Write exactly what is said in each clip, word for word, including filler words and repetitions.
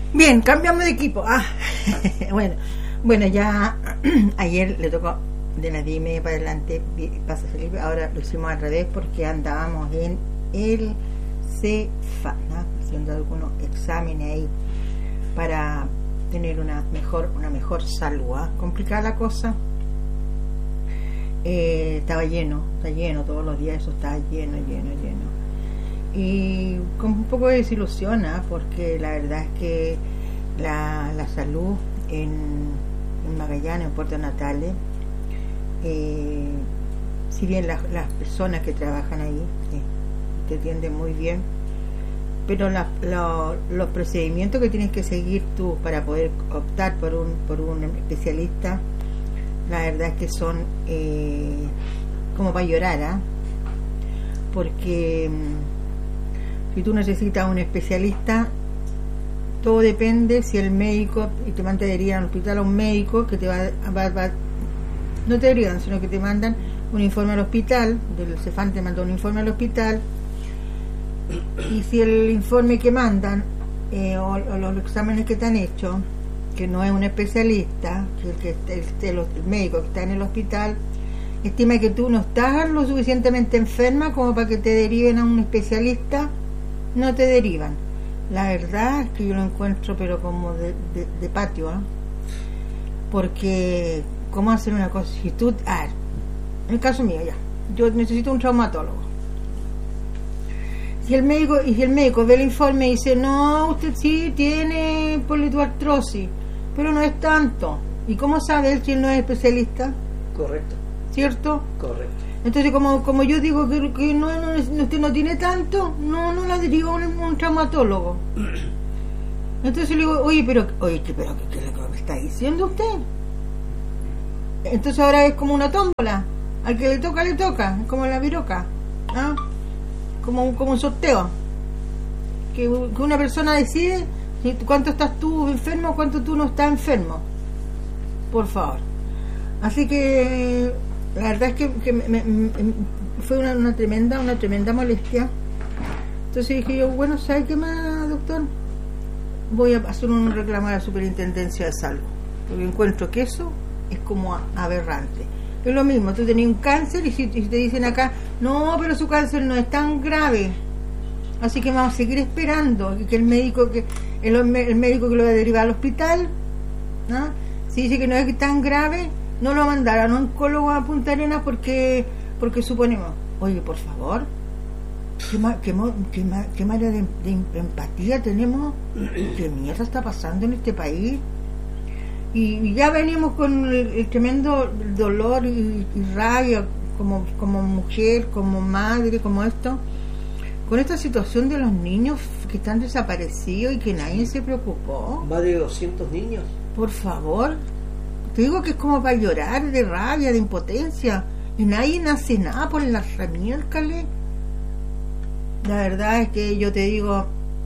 Bien, cambiamos de equipo. Ah, bueno, bueno, ya ayer le tocó de las diez y media para adelante, pasa Felipe, ahora lo hicimos al revés porque andábamos en el Cefa, ¿no? Haciendo algunos exámenes ahí para tener una mejor una mejor salud, ¿eh? Complicada la cosa. Eh, estaba lleno, está lleno todos los días, eso está lleno, lleno, lleno. Y con un poco de desilusión, ¿eh? Porque la verdad es que la, la salud en, en Magallanes, en Puerto Natales, eh, si bien las, las personas que trabajan ahí eh, te atienden muy bien, pero la, lo, los procedimientos que tienes que seguir tú para poder optar por un por un especialista, la verdad es que son eh, como para llorar, ¿eh? Porque si tú necesitas un especialista, todo depende si el médico, y te mandarían al hospital a un médico que te va, va, va no te derivan, sino que te mandan un informe al hospital, del Cefam te manda un informe al hospital, y si el informe que mandan eh, o, o los exámenes que te han hecho, que no es un especialista, que el, que el, el, el médico que está en el hospital estima que tú no estás lo suficientemente enferma como para que te deriven a un especialista, no te derivan. La verdad es que yo lo encuentro pero como de, de, de patio, ¿eh? Porque ¿cómo hacer una cosa? Si tú, ah, en el caso mío ya, yo necesito un traumatólogo. Si el médico, y si el médico ve el informe y dice, no, usted sí tiene polioartrosis, pero no es tanto. ¿Y cómo sabe él que él no es especialista? Correcto. ¿Cierto? Correcto. Entonces, como como yo digo que, que no, no, usted no tiene tanto, no no la deriva a un, un traumatólogo. Entonces le digo, oye, pero oye, ¿qué, pero, ¿qué, qué es lo que me está diciendo usted? Entonces ahora es como una tómbola. Al que le toca, le toca. Como la viroca, ¿no? Como, como un sorteo. Que, que una persona decide cuánto estás tú enfermo, cuánto tú no estás enfermo. Por favor. Así que la verdad es que, que me, me, me, fue una, una tremenda una tremenda molestia. Entonces dije yo, bueno, ¿sabe qué más, doctor? Voy a hacer un reclamo a la Superintendencia de Salud, porque encuentro que eso es como aberrante. Es lo mismo, tú tenías un cáncer y si, y te dicen acá, no, pero su cáncer no es tan grave, así que vamos a seguir esperando que el médico que el, el médico que lo va a derivar al hospital, ¿no? Si dice que no es tan grave, no lo mandaron a un oncólogo a Punta Arenas porque porque suponemos, oye, por favor, qué ma, qué, qué, qué manera de, de empatía tenemos, qué mierda está pasando en este país. Y ya venimos con el, el tremendo dolor y, y rabia como como mujer, como madre, como esto, con esta situación de los niños que están desaparecidos y que nadie se preocupó. Más de doscientos niños. Por favor, te digo que es como para llorar de rabia, de impotencia, y nadie hace nada por las ramiércales. La verdad es que yo te digo,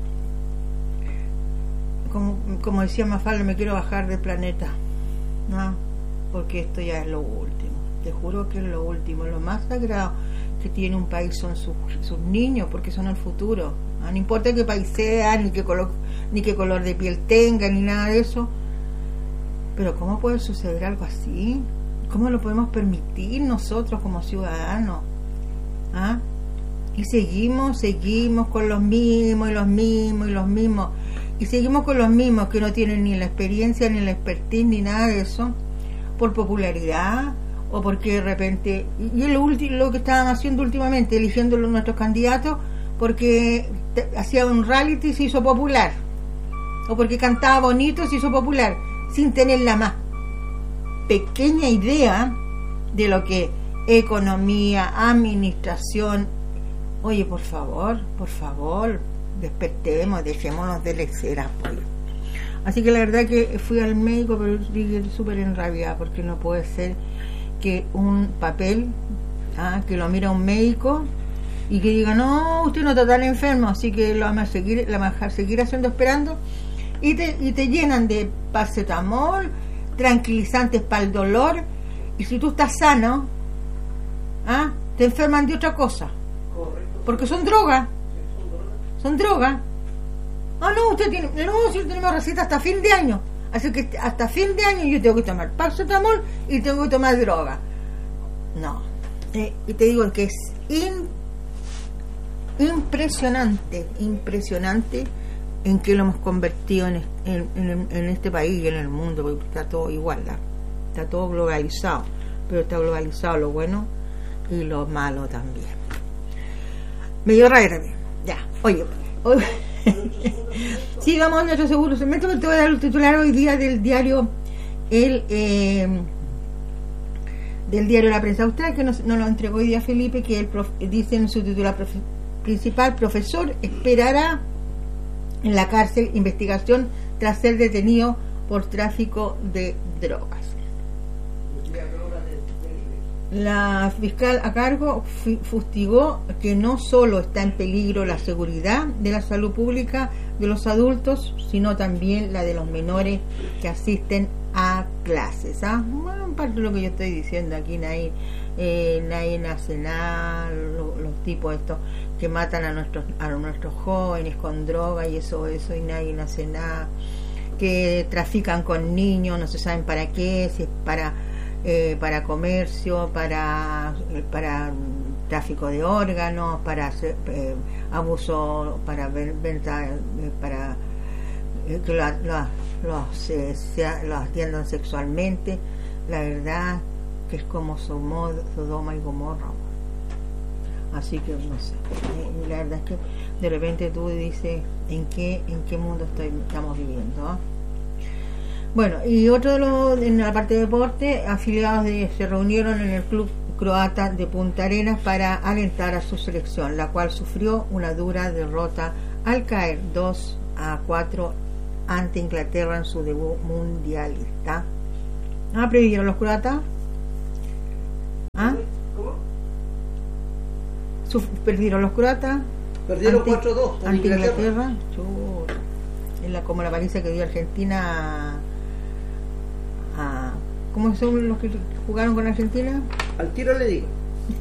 como, como decía Mafalda, me quiero bajar del planeta, ¿no? Porque esto ya es lo último, te juro que es lo último. Lo más sagrado que tiene un país son sus, sus niños, porque son el futuro, ¿no? No importa qué país sea, ni qué color, ni qué color de piel tenga, ni nada de eso. Pero ¿cómo puede suceder algo así? ¿Cómo lo podemos permitir nosotros como ciudadanos? ¿Ah? Y seguimos, seguimos con los mismos y los mismos y los mismos. Y seguimos con los mismos que no tienen ni la experiencia, ni la expertise, ni nada de eso, por popularidad, o porque de repente, y es lo, último, lo que estaban haciendo últimamente, eligiendo nuestros candidatos, porque te, hacía un reality y se hizo popular, o porque cantaba bonito y se hizo popular, sin tener la más pequeña idea de lo que economía, administración. Oye, por favor, por favor, despertemos, dejémonos de leceras, pollo. Así que la verdad que fui al médico, pero dije súper enrabiada, porque no puede ser que un papel, ah, que lo mira un médico y que diga, no, usted no está tan enfermo, así que lo vamos a seguir, lo vamos a seguir haciendo esperando, y te, y te llenan de paracetamol, tranquilizantes para el dolor, y si tú estás sano, ah, te enferman de otra cosa. Correcto. Porque son drogas. Son drogas. Ah, no, usted tiene, no, si tenemos receta hasta fin de año. Así que hasta fin de año yo tengo que tomar paracetamol y tengo que tomar droga. No. Eh, y te digo que es in, impresionante, impresionante en que lo hemos convertido en, en, en, en este país y en el mundo, porque está todo igual, ¿verdad? Está todo globalizado, pero está globalizado lo bueno y lo malo también. Me dio rabia también. Ya, oye, oye. Sí, vamos a nuestro seguro segmento, pero te voy a dar el titular hoy día del diario el eh, del diario La Prensa Austral, que nos, nos lo entregó hoy día Felipe, que el prof, dice en su titular profe, principal: profesor esperará en la cárcel investigación tras ser detenido por tráfico de drogas. La fiscal a cargo fustigó que no solo está en peligro la seguridad de la salud pública de los adultos, sino también la de los menores que asisten a clases. ¿Ah? Bueno, parte de lo que yo estoy diciendo aquí, nadie, eh, nadie hace nada, lo, los tipos estos que matan a nuestros a nuestros jóvenes con droga y eso, eso y nadie hace nada, que trafican con niños, no se saben para qué, si es para Eh, para comercio, para para tráfico de órganos, para hacer, eh, abuso, para venta, eh, para eh, que los lo, lo, eh, lo atiendan sexualmente. La verdad que es como Sodoma y Gomorra. Así que no sé, eh, la verdad es que de repente tú dices en qué en qué mundo estoy, estamos viviendo, ¿eh? Bueno, y otro de los, en la parte de deporte, afiliados de, se reunieron en el club croata de Punta Arenas para alentar a su selección, la cual sufrió una dura derrota al caer dos a cuatro ante Inglaterra en su debut mundialista. ¿Ah, perdieron los croatas? ¿Ah? ¿Cómo? Suf ¿Perdieron los croatas? Perdieron cuatro a dos ante Inglaterra. Inglaterra. Es la, como la paliza que dio Argentina. Ah, ¿cómo son los que jugaron con Argentina? Al tiro le digo.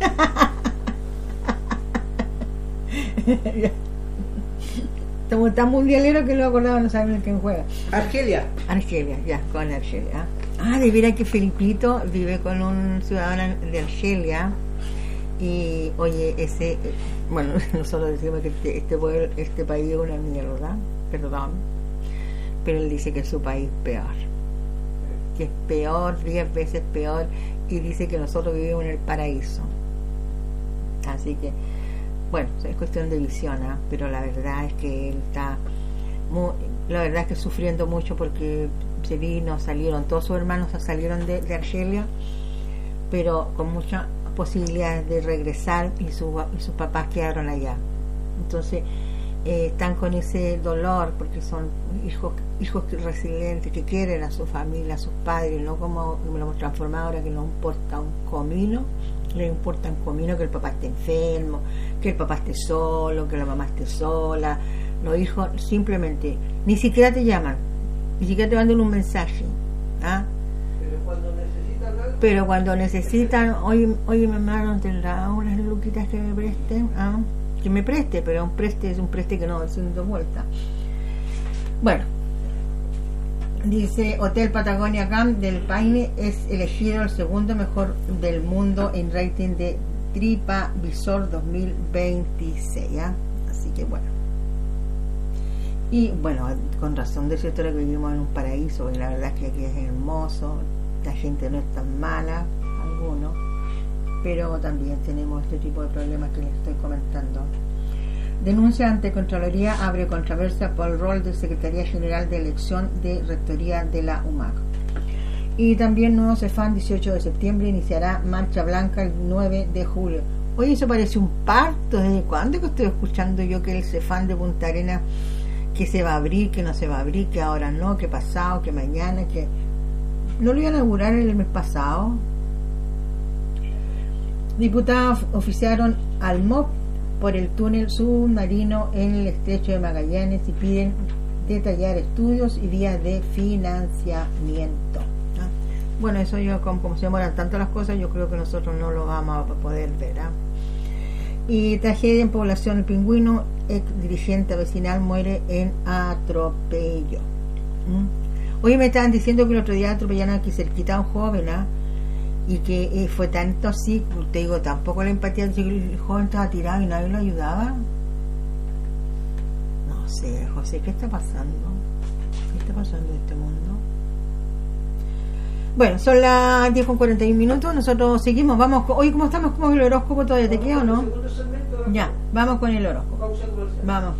Estamos tan mundialeros que lo acordaba, no saben quién juega. Argelia. Argelia, ya, con Argelia. Ah, de veras que Felipito vive con un ciudadano de Argelia. Y oye, ese, bueno, nosotros decimos que este, este, pueblo, este país es una mierda, perdón, pero él dice que es su país peor, que es peor, diez veces peor, y dice que nosotros vivimos en el paraíso. Así que, bueno, es cuestión de visión, ¿eh? Pero la verdad es que él está, muy, la verdad es que sufriendo mucho porque se vino, salieron, todos sus hermanos salieron de, de Argelia, pero con muchas posibilidades de regresar y, su, y sus papás quedaron allá. Entonces, Eh, están con ese dolor porque son hijos hijos resilientes que quieren a su familia, a sus padres, no como lo hemos transformado ahora, que no importa un comino, le importa un comino que el papá esté enfermo, que el papá esté solo, que la mamá esté sola. Los hijos simplemente ni siquiera te llaman, ni siquiera te mandan un mensaje, ¿ah? Pero cuando necesitan algo, pero cuando necesitan, oye, oye mamá, ¿no tendrá unas luquitas que me presten? ¿Ah? Que me preste, pero un preste es un preste que no va haciendo vuelta. Bueno, dice Hotel Patagonia Camp del Paine es elegido el segundo mejor del mundo en rating de TripAdvisor dos mil veintiséis, ¿eh? Así que bueno, y bueno, con razón de cierto que vivimos en un paraíso, y la verdad es que aquí es hermoso, la gente no es tan mala, algunos, pero también tenemos este tipo de problemas que les estoy comentando. Denuncia ante Contraloría abre controversia por el rol de Secretaría General de Elección de Rectoría de la U M A C. Y también nuevo Cefam, dieciocho de septiembre, iniciará marcha blanca el nueve de julio. Oye, eso parece un parto. ¿Desde cuándo que estoy escuchando yo que el Cefam de Punta Arenas, que se va a abrir, que no se va a abrir, que ahora no, que pasado, que mañana, que no lo iban a inaugurar el mes pasado? Diputados oficiaron al M O P por el túnel submarino en el estrecho de Magallanes y piden detallar estudios y vías de financiamiento. ¿Ah? Bueno, eso yo, como, como se demoran tanto las cosas, yo creo que nosotros no lo vamos a poder ver. ¿Ah? Y tragedia en población El Pingüino, ex dirigente vecinal muere en atropello. ¿Mm? Hoy me estaban diciendo que el otro día atropellaron aquí cerquita a un joven, ¿ah? Y que eh, fue tanto así, te digo, tampoco la empatía, el joven estaba tirado y nadie lo ayudaba. No sé, José, ¿qué está pasando? ¿Qué está pasando en este mundo? Bueno, son las diez con cuarenta y un minutos, nosotros seguimos, vamos, hoy ¿cómo estamos? ¿Cómo es el horóscopo? ¿Todavía te queda o no? Ya, vamos con el horóscopo. Vamos.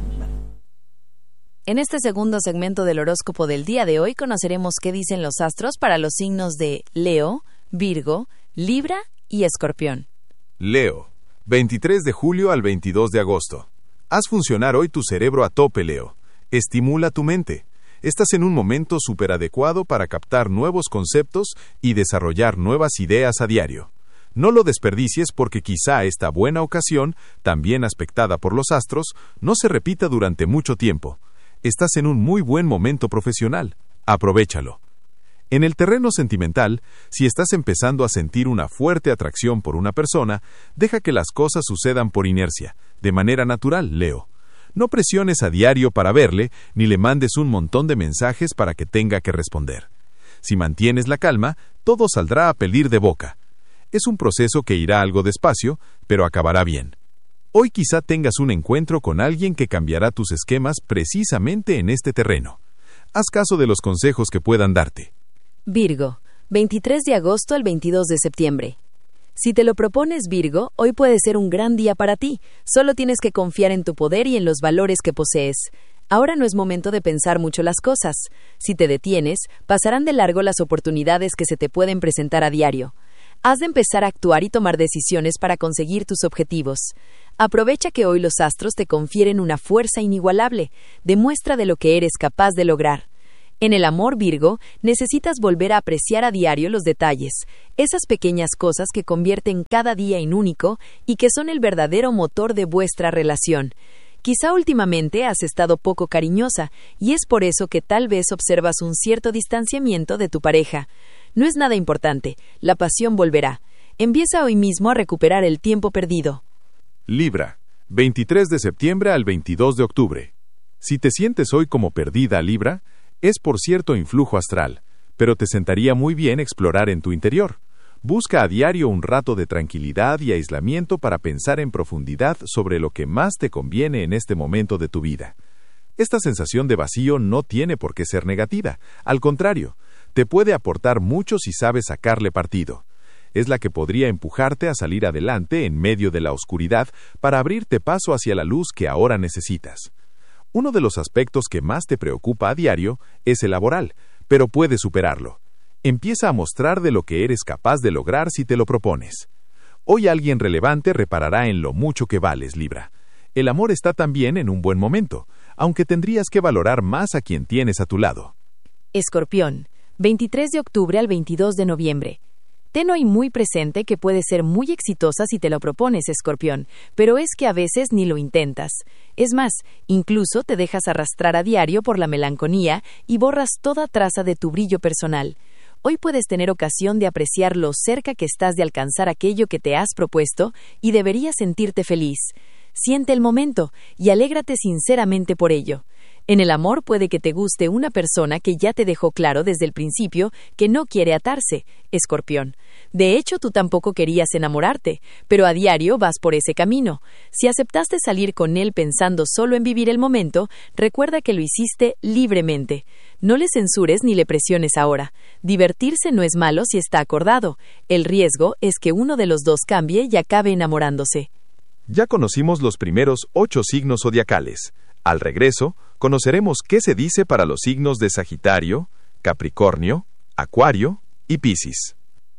En este segundo segmento del horóscopo del día de hoy conoceremos qué dicen los astros para los signos de Leo, Virgo, Libra y Escorpión. Leo, veintitrés de julio al veintidós de agosto. Haz funcionar hoy tu cerebro a tope, Leo. Estimula tu mente. Estás en un momento súper adecuado para captar nuevos conceptos y desarrollar nuevas ideas a diario. No lo desperdicies porque quizá esta buena ocasión, también aspectada por los astros, no se repita durante mucho tiempo. Estás en un muy buen momento profesional. Aprovéchalo. En el terreno sentimental, si estás empezando a sentir una fuerte atracción por una persona, deja que las cosas sucedan por inercia, de manera natural, Leo. No presiones a diario para verle, ni le mandes un montón de mensajes para que tenga que responder. Si mantienes la calma, todo saldrá a pedir de boca. Es un proceso que irá algo despacio, pero acabará bien. Hoy quizá tengas un encuentro con alguien que cambiará tus esquemas precisamente en este terreno. Haz caso de los consejos que puedan darte. Virgo, veintitrés de agosto al veintidós de septiembre. Si te lo propones, Virgo, hoy puede ser un gran día para ti. Solo tienes que confiar en tu poder y en los valores que posees. Ahora no es momento de pensar mucho las cosas. Si te detienes, pasarán de largo las oportunidades que se te pueden presentar a diario. Has de empezar a actuar y tomar decisiones para conseguir tus objetivos. Aprovecha que hoy los astros te confieren una fuerza inigualable. Demuestra de lo que eres capaz de lograr. En el amor, Virgo, necesitas volver a apreciar a diario los detalles, esas pequeñas cosas que convierten cada día en único y que son el verdadero motor de vuestra relación. Quizá últimamente has estado poco cariñosa y es por eso que tal vez observas un cierto distanciamiento de tu pareja. No es nada importante, la pasión volverá. Empieza hoy mismo a recuperar el tiempo perdido. Libra, veintitrés de septiembre al veintidós de octubre. Si te sientes hoy como perdida, Libra, es por cierto influjo astral, pero te sentaría muy bien explorar en tu interior. Busca a diario un rato de tranquilidad y aislamiento para pensar en profundidad sobre lo que más te conviene en este momento de tu vida. Esta sensación de vacío no tiene por qué ser negativa, al contrario, te puede aportar mucho si sabes sacarle partido. Es la que podría empujarte a salir adelante en medio de la oscuridad para abrirte paso hacia la luz que ahora necesitas. Uno de los aspectos que más te preocupa a diario es el laboral, pero puedes superarlo. Empieza a mostrar de lo que eres capaz de lograr si te lo propones. Hoy alguien relevante reparará en lo mucho que vales, Libra. El amor está también en un buen momento, aunque tendrías que valorar más a quien tienes a tu lado. Escorpión, veintitrés de octubre al veintidós de noviembre. Ten hoy muy presente que puedes ser muy exitosa si te lo propones, Escorpión, pero es que a veces ni lo intentas. Es más, incluso te dejas arrastrar a diario por la melancolía y borras toda traza de tu brillo personal. Hoy puedes tener ocasión de apreciar lo cerca que estás de alcanzar aquello que te has propuesto y deberías sentirte feliz. Siente el momento y alégrate sinceramente por ello. En el amor puede que te guste una persona que ya te dejó claro desde el principio que no quiere atarse, Escorpión. De hecho, tú tampoco querías enamorarte, pero a diario vas por ese camino. Si aceptaste salir con él pensando solo en vivir el momento, recuerda que lo hiciste libremente. No le censures ni le presiones ahora. Divertirse no es malo si está acordado. El riesgo es que uno de los dos cambie y acabe enamorándose. Ya conocimos los primeros ocho signos zodiacales. Al regreso, conoceremos qué se dice para los signos de Sagitario, Capricornio, Acuario y Piscis.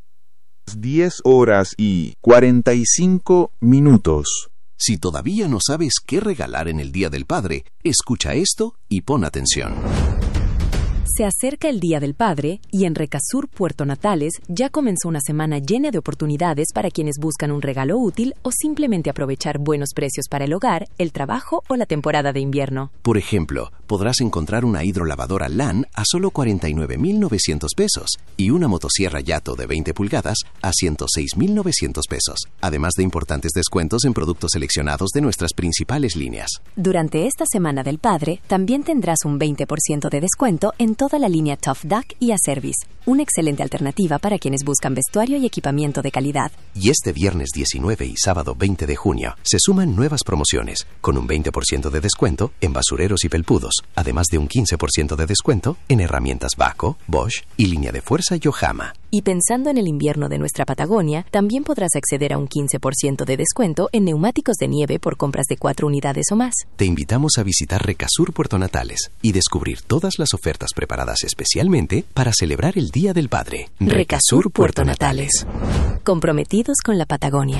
diez horas y cuarenta y cinco minutos. Si todavía no sabes qué regalar en el Día del Padre, escucha esto y pon atención. Se acerca el Día del Padre y en Recasur Puerto Natales ya comenzó una semana llena de oportunidades para quienes buscan un regalo útil o simplemente aprovechar buenos precios para el hogar, el trabajo o la temporada de invierno. Por ejemplo, podrás encontrar una hidrolavadora LAN a solo cuarenta y nueve mil novecientos pesos y una motosierra Yato de veinte pulgadas a ciento seis mil novecientos pesos, además de importantes descuentos en productos seleccionados de nuestras principales líneas. Durante esta Semana del Padre, también tendrás un veinte por ciento de descuento en toda la línea Tough Duck y Acervis, una excelente alternativa para quienes buscan vestuario y equipamiento de calidad. Y este viernes diecinueve y sábado veinte de junio se suman nuevas promociones, con un veinte por ciento de descuento en basureros y felpudos, además de un quince por ciento de descuento en herramientas Baco, Bosch y línea de fuerza Yohama. Y pensando en el invierno de nuestra Patagonia, también podrás acceder a un quince por ciento de descuento en neumáticos de nieve por compras de cuatro unidades o más. Te invitamos a visitar Recasur Puerto Natales y descubrir todas las ofertas preparadas especialmente para celebrar el Día del Padre. Recasur Puerto Natales. Comprometidos con la Patagonia.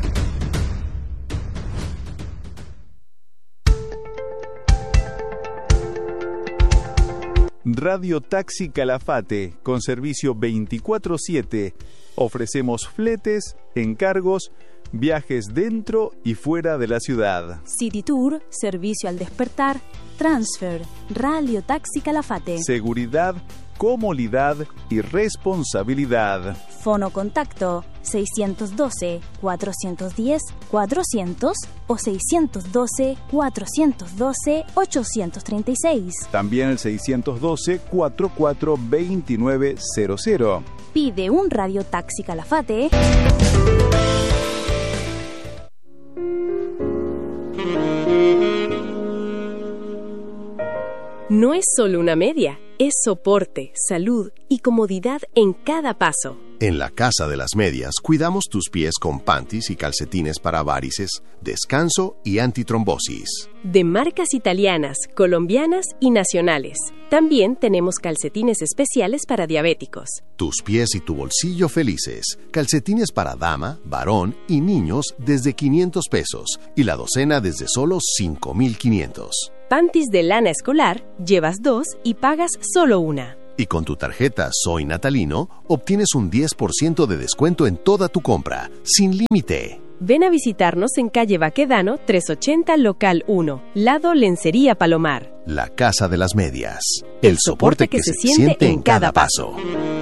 Radio Taxi Calafate, con servicio veinticuatro siete. Ofrecemos fletes, encargos, viajes dentro y fuera de la ciudad. City Tour, servicio al despertar, transfer, Radio Taxi Calafate. Seguridad, comodidad y responsabilidad. Fono contacto seiscientos doce, cuatrocientos diez, cuatrocientos o seiscientos doce, cuatrocientos doce, ochocientos treinta y seis. También el seiscientos doce, cuarenta y cuatro, veintinueve cero cero. Pide un Radio Taxi Calafate. No es solo una media, es soporte, salud y comodidad en cada paso. En la Casa de las Medias cuidamos tus pies con panties y calcetines para varices, descanso y antitrombosis. De marcas italianas, colombianas y nacionales. También tenemos calcetines especiales para diabéticos. Tus pies y tu bolsillo felices. Calcetines para dama, varón y niños desde quinientos pesos y la docena desde solo cinco mil quinientos. Panties de lana escolar, llevas dos y pagas solo una. Y con tu tarjeta Soy Natalino, obtienes un diez por ciento de descuento en toda tu compra, sin límite. Ven a visitarnos en calle Baquedano trescientos ochenta, local uno, lado Lencería Palomar. La Casa de las Medias. El soporte que se siente en cada paso.